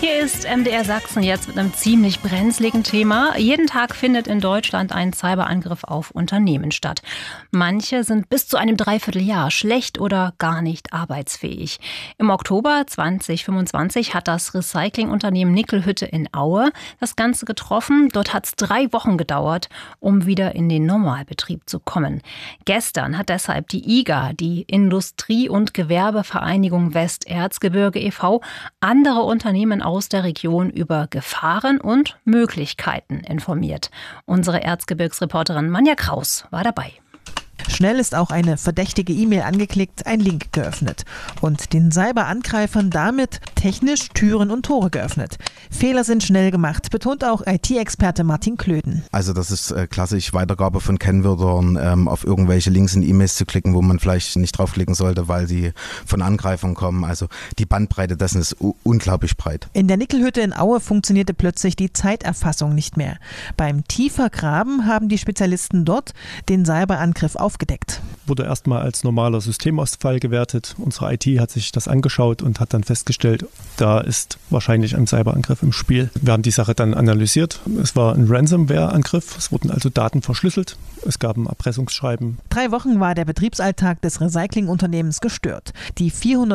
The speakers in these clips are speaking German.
Hier ist MDR Sachsen jetzt mit einem ziemlich brenzligen Thema. Jeden Tag findet in Deutschland ein Cyberangriff auf Unternehmen statt. Manche sind bis zu einem Dreivierteljahr schlecht oder gar nicht arbeitsfähig. Im Oktober 2025 hat das Recyclingunternehmen Nickel-Hütte in Aue das Ganze getroffen. Dort hat es 3 Wochen gedauert, um wieder in den Normalbetrieb zu kommen. Gestern hat deshalb die IGA, die Industrie- und Gewerbevereinigung Westerzgebirge e.V., andere Unternehmen aus der Region über Gefahren und Möglichkeiten informiert. Unsere Erzgebirgsreporterin Manja Kraus war dabei. Schnell ist auch eine verdächtige E-Mail angeklickt, ein Link geöffnet und den Cyberangreifern damit technisch Türen und Tore geöffnet. Fehler sind schnell gemacht, betont auch IT-Experte Martin Klöden. Also das ist klassisch Weitergabe von Kennwörtern, auf irgendwelche Links in E-Mails zu klicken, wo man vielleicht nicht draufklicken sollte, weil sie von Angreifern kommen. Also die Bandbreite dessen ist unglaublich breit. In der Nickel-Hütte in Aue funktionierte plötzlich die Zeiterfassung nicht mehr. Beim tiefer Graben haben die Spezialisten dort den Cyberangriff aufgedeckt. Wurde erstmal als normaler Systemausfall gewertet. Unsere IT hat sich das angeschaut und hat dann festgestellt, da ist wahrscheinlich ein Cyberangriff im Spiel. Wir haben die Sache dann analysiert. Es war ein Ransomware-Angriff. Es wurden also Daten verschlüsselt. Es gab ein Erpressungsschreiben. 3 Wochen war der Betriebsalltag des Recyclingunternehmens gestört. Die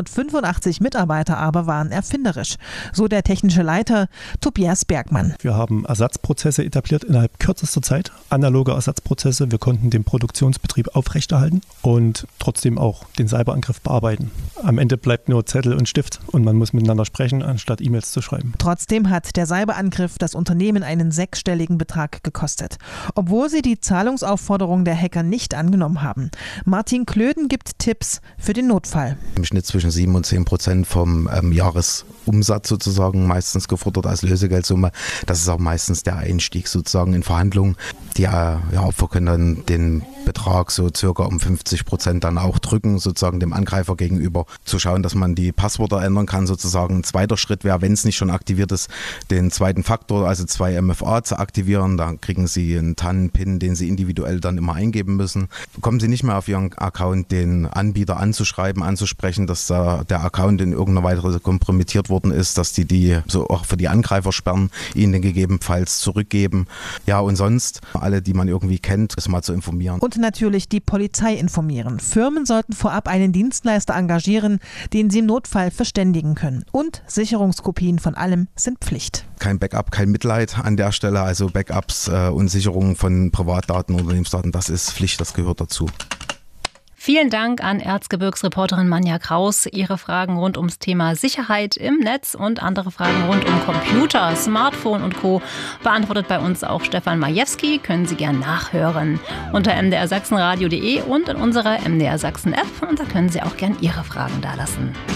485 Mitarbeiter aber waren erfinderisch. So der technische Leiter Tobias Bergmann. Wir haben Ersatzprozesse etabliert innerhalb kürzester Zeit. Analoge Ersatzprozesse. Wir konnten den Produktionsbetrieb aufrechterhalten und trotzdem auch den Cyberangriff bearbeiten. Am Ende bleibt nur Zettel und Stift und man muss miteinander sprechen, anstatt E-Mails zu schreiben. Trotzdem hat der Cyberangriff das Unternehmen einen 6-stelligen Betrag gekostet, obwohl sie die Zahlungsaufforderung der Hacker nicht angenommen haben. Martin Klöden gibt Tipps für den Notfall. Im Schnitt zwischen 7 und 10% vom Jahresumsatz sozusagen meistens gefordert als Lösegeldsumme. Das ist auch meistens der Einstieg sozusagen in Verhandlungen. Die Opfer können dann den Betrag so circa um 50% dann auch drücken, sozusagen dem Angreifer gegenüber. Zu schauen, dass man die Passwörter ändern kann, sozusagen. Ein zweiter Schritt wäre, wenn es nicht schon aktiviert ist, den zweiten Faktor, also 2MFA zu aktivieren. Da kriegen Sie einen TAN-PIN, den Sie individuell dann immer eingeben müssen. Kommen Sie nicht mehr auf Ihren Account, den Anbieter anzuschreiben, anzusprechen, dass da der Account in irgendeiner Weise kompromittiert worden ist, dass die so auch für die Angreifer sperren, ihnen den gegebenenfalls zurückgeben. Ja, und sonst alle, die man irgendwie kennt, das mal zu informieren. Und natürlich die Polizei informieren. Firmen sollten vorab einen Dienstleister engagieren, den sie im Notfall verständigen können. Und Sicherungskopien von allem sind Pflicht. Kein Backup, kein Mitleid an der Stelle. Also Backups und Sicherungen von Privatdaten, Unternehmensdaten, das ist Pflicht, das gehört dazu. Vielen Dank an Erzgebirgsreporterin Manja Kraus. Ihre Fragen rund ums Thema Sicherheit im Netz und andere Fragen rund um Computer, Smartphone und Co. beantwortet bei uns auch Stefan Majewski. Können Sie gern nachhören unter mdrsachsenradio.de und in unserer MDR Sachsen App. Und da können Sie auch gern Ihre Fragen dalassen.